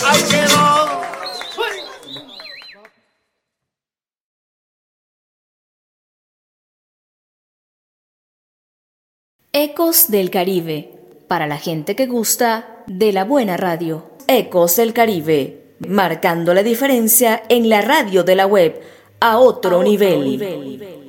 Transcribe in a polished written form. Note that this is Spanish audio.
Ahí quedó. Ecos del Caribe, para la gente que gusta de la buena radio. Ecos del Caribe, marcando la diferencia en la radio de la web a otro nivel.